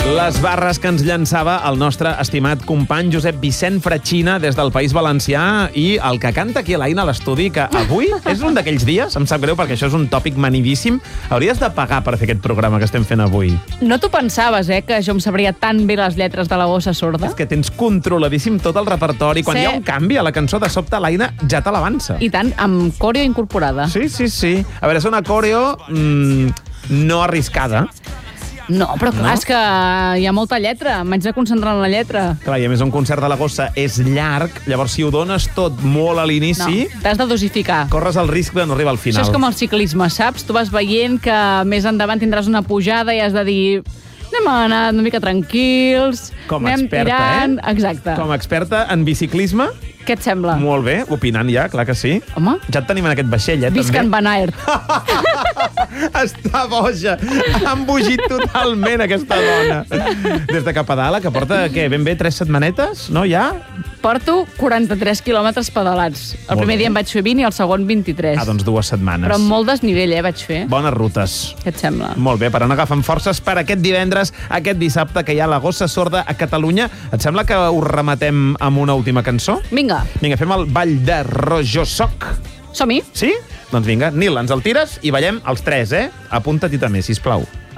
Les barres que ens llançava el nostre estimat company Josep Vicent Fratxina des del País Valencià i el que canta aquí a l'Aina a l'estudi, que avui és un d'aquells dies, em sap greu perquè això és un tòpic manidíssim, hauries de pagar per fer aquest programa que estem fent avui. No t'ho pensaves, que jo em sabria tan bé les lletres de la Bossa Sorda? És que tens controladíssim tot el repertori. Quan hi ha un canvi a la cançó, de sobte l'Aina ja te l'avança. I tant, amb coreo incorporada. Sí. A veure, és una coreo no arriscada. No, però clar, és que hi ha molta lletra. M'haig de concentrar en la lletra. Clar, i a més un concert de la Gossa és llarg, llavors si ho dones tot molt a l'inici... No, t'has de dosificar. Corres el risc de no arribar al final. Això és com el ciclisme, saps? Tu vas veient que més endavant tindràs una pujada i has de dir... Anem a anar una mica tranquils, anem tirant... Exacte. Com a experta en biciclisme... Què et sembla? Molt bé, opinant ja, clar que sí. Home. Ja et tenim en aquest vaixell, Visca també. en Van Aert. Està boja. Ha embogit totalment, aquesta dona. Des de cap a dalt, que porta, ben bé, 3 setmanetes, no, ja? Porto 43 quilòmetres pedalats. El primer dia en vaig fer 20 i el segon 23. Doncs 2 setmanes. Però amb molt desnivell, vaig fer. Bones rutes. Què et sembla? Molt bé, per anar agafant forces per aquest divendres, aquest dissabte, que hi ha la Gossa Sorda a Catalunya. Et sembla que ho rematem amb una última cançó? Vinga, fem el ball de Rojo Soc. som-hi. Sí? Doncs vinga, Nil, ens el tires i ballem els 3, Apunta't-hi també, sisplau.